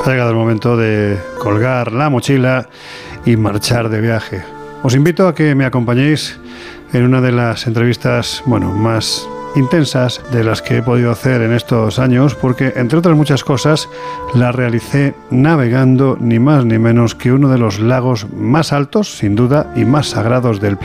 Ha llegado el momento de colgar la mochila y marchar de viaje. Os invito a que me acompañéis en una de las entrevistas, más intensas de las que he podido hacer en estos años, porque, entre otras muchas cosas, la realicé navegando ni más ni menos que uno de los lagos más altos, sin duda, y más sagrados del planeta.